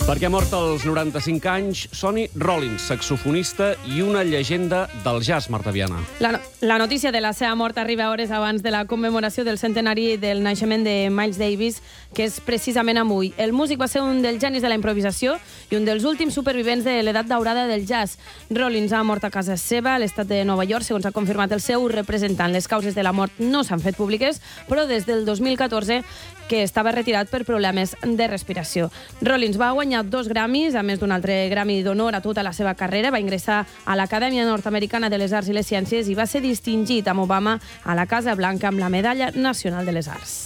Perquè ha mort als 95 anys Sonny Rollins, saxofonista i una llegenda del jazz, Marta Viana. La notícia de la seva mort arriba hores abans de la commemoració del centenari del naixement de Miles Davis, que és precisament avui. El músic va ser un dels genis de la improvisació i un dels últims supervivents de l'edat daurada del jazz. Rollins ha mort a casa seva, a l'estat de Nova York, segons ha confirmat el seu representant. Les causes de la mort no s'han fet públiques, però des del 2014 que estava retirat per problemes de respiració. Rollins va guanyar 2 Grammys, a més d'un altre Grammy d'honor a tota la seva carrera. Va ingressar a l'Acadèmia Nord-Americana de les Arts i les Ciències i va ser distingit amb Obama a la Casa Blanca amb la Medalla Nacional de les Arts.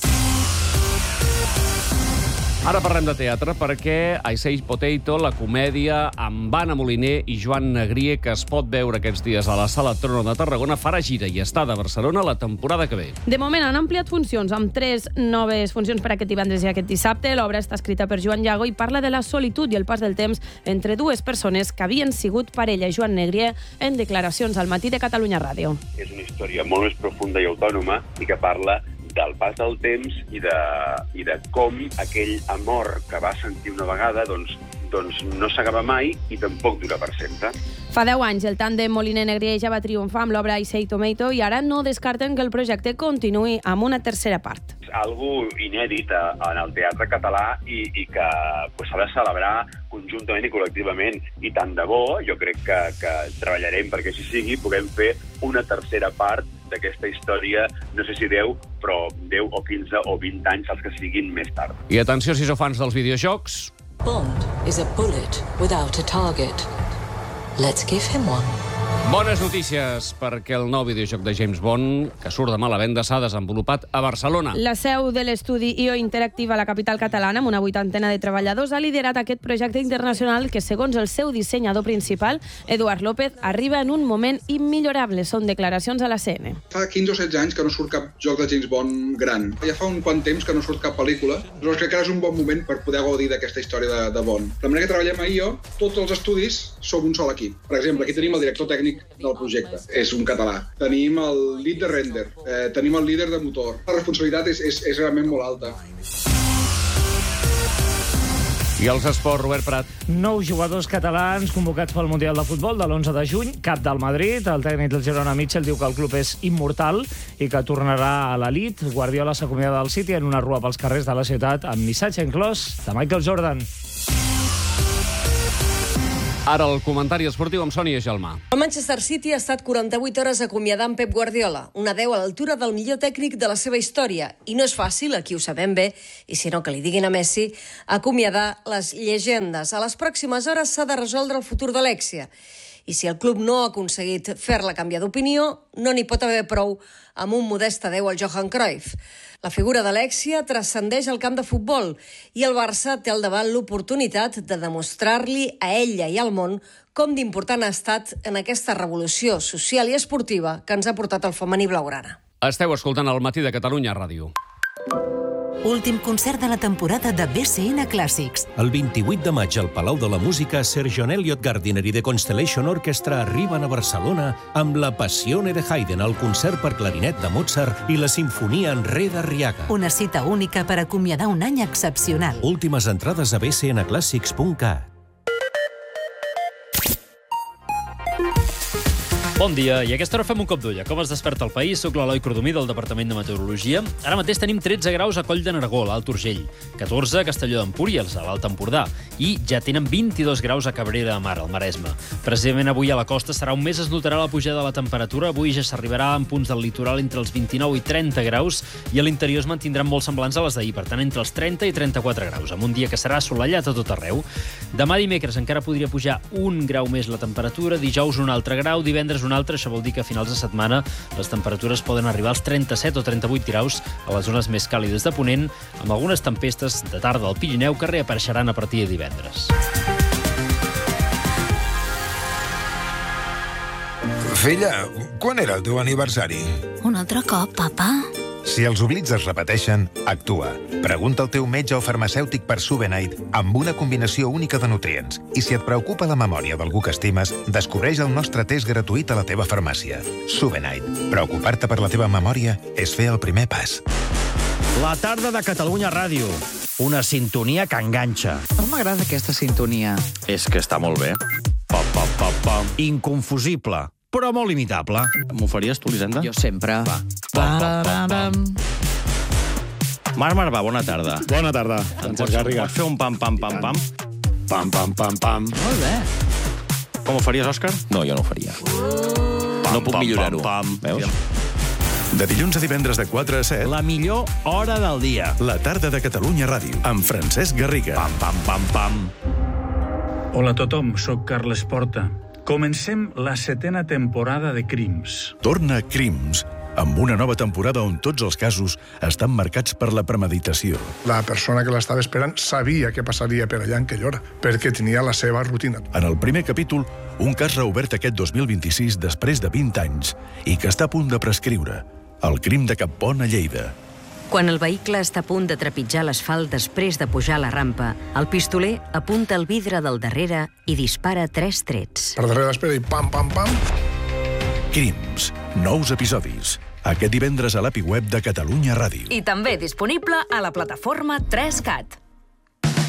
Ara parlem de teatre perquè I Say Potato, la comèdia amb Anna Moliner i Joan Negrier, que es pot veure aquests dies a la Sala Trono de Tarragona, farà gira i està de Barcelona la temporada que ve. De moment han ampliat funcions amb 3 noves funcions per aquest divendres i aquest dissabte. L'obra està escrita per Joan Llago i parla de la solitud i el pas del temps entre dues persones que havien sigut parella. Joan Negrier en declaracions al Matí de Catalunya Ràdio. És una història molt més profunda i autònoma i que parla del pas del temps i de com aquell amor que va sentir una vegada doncs no s'acaba mai i tampoc dura per sempre. Fa 10 anys el tàndem Moliner-Negrier ja va triomfar amb l'obra I Say Tomato i ara no descarten que el projecte continuï amb una tercera part. És algo inèdit en el teatre català i que s'ha de celebrar conjuntament i col·lectivament. I tant de bo, jo crec que treballarem perquè així sigui, puguem fer una tercera part d'aquesta història, no sé si 10, però 10 o 15 o 20 anys, els que siguin més tard. I atenció si sou fans dels videojocs. Bond is a bullet without a target. Let's give him one. Bones notícies, perquè el nou videojoc de James Bond, que surt demà a la venda, s'ha desenvolupat a Barcelona. La seu de l'estudi IO Interactive a la capital catalana, amb una 80ena de treballadors, ha liderat aquest projecte internacional que, segons el seu dissenyador principal, Eduard López, arriba en un moment immillorable. Són declaracions a la CN. Fa 15 o 16 anys que no surt cap joc de James Bond gran. Ja fa un quant temps que no surt cap pel·lícula. Llavors crec que ara és un bon moment per poder gaudir d'aquesta història de Bond. De la manera que treballem a IO, tots els estudis som un sol equip. Per exemple, aquí tenim el director tècnic del projecte, és un català. Tenim el lead de render, tenim el líder de motor. La responsabilitat és realment molt alta. I els esports, Robert Prat. 9 jugadors catalans convocats pel Mundial de Futbol de l'11 de juny, cap del Madrid. El tècnic del Girona, Mitchell, diu que el club és immortal i que tornarà a l'elit. Guardiola s'acomiada del City en una rua pels carrers de la ciutat amb missatge inclòs de Michael Jordan. Ara el comentari esportiu amb Sònia Gelmà. El Manchester City ha estat 48 hores acomiadant Pep Guardiola, una 10 a l'altura del millor tècnic de la seva història. I no és fàcil, aquí ho sabem bé, i si no que li diguin a Messi, acomiadar les llegendes. A les pròximes hores s'ha de resoldre el futur d'Alexia. I si el club no ha aconseguit fer-la canviar d'opinió, no n'hi pot haver prou amb un modest adeu al Johan Cruyff. La figura d'Alexia transcendeix el camp de futbol i el Barça té al davant l'oportunitat de demostrar-li a ella i al món com d'important ha estat en aquesta revolució social i esportiva que ens ha portat el femení blaugrana. Esteu escoltant el Matí de Catalunya Ràdio. Últim concert de la temporada de BCN Clàssics. El 28 de maig al Palau de la Música, Sir John Elliott Gardiner i The Constellation Orchestra arriben a Barcelona amb la Passione de Haydn, el concert per clarinet de Mozart i la Sinfonia en Re d'Arriaga. Una cita única per acomiadar un any excepcional. Últimes entrades a bcnclassics.cat. Bon dia, i a aquesta hora fem un cop d'ull a com es desperta el país. Soc l'Eloi Cordomí, del Departament de Meteorologia. Ara mateix tenim 13 graus a Coll de Nargó, a l'Alt Urgell, 14 a Castelló d'Empúries, a l'Alt Empordà, i ja tenen 22 graus a Cabrera de Mar, al Maresme. Precisament avui a la costa serà un mes, es notarà la pujada de la temperatura. Avui ja s'arribarà en punts del litoral entre els 29 i 30 graus, i a l'interior es mantindran molt semblants a les d'ahir, per tant, entre els 30 i 34 graus, amb un dia que serà assolellat a tot arreu. Demà dimecres encara podria pujar un grau més la temperatura, dijous un altre grau, divendres un altre. Això vol dir que a finals de setmana les temperatures poden arribar als 37 o 38 graus a les zones més càlides de Ponent, amb algunes tempestes de tarda al Pirineu que reapareixeran a partir de divendres. Filla, quan era el teu aniversari? Un altre cop, papa? Si els oblits es repeteixen, actua. Pregunta al teu metge o farmacèutic per Subenite, amb una combinació única de nutrients. I si et preocupa la memòria d'algú que estimes, descobreix el nostre test gratuït a la teva farmàcia. Subenite. Preocupar-te per la teva memòria és fer el primer pas. La tarda de Catalunya Ràdio. Una sintonia que enganxa. No m'agrada aquesta sintonia. És que està molt bé. Pam, pam, pam, pam. Inconfusible, però molt imitable. M'ho faries tu, Elisenda? Jo sempre. Va. Pam, pam, pam, pam. Marc Marvà, bona tarda. Bona tarda, Francesc Garriga. Pots fer un pam, pam, pam, pam? Pam, pam, pam, pam. Molt bé. Com ho faries, Òscar? No, jo no ho faria. No puc millorar-ho. Veus? De dilluns a divendres de 4 a 7... La millor hora del dia. La tarda de Catalunya Ràdio, amb Francesc Garriga. Pam, pam, pam, pam. Hola a tothom, sóc Carles Porta. Comencem la 7ª temporada de Crims. Torna Crims, amb una nova temporada on tots els casos estan marcats per la premeditació. La persona que l'estava esperant sabia què passaria per allà en aquella hora, perquè tenia la seva rutina. En el primer capítol, un cas reobert aquest 2026 després de 20 anys i que està a punt de prescriure. El crim de Cappont a Lleida. Quan el vehicle està a punt de trepitjar l'asfalt després de pujar la rampa, el pistoler apunta el vidre del darrere i dispara 3 trets. Per darrere l'espera i pam, pam, pam. Crims, nous episodis. Aquest divendres a l'API web de Catalunya Ràdio. I també disponible a la plataforma 3CAT.